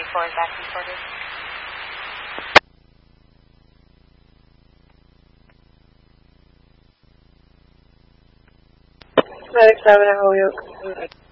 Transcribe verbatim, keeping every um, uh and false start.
four is back reported. Medic seven at Holyoke.